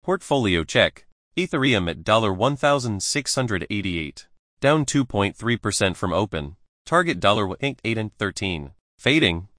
Portfolio check. Ethereum at $1,688. Down 2.3% from open. Target $8.13. Fading.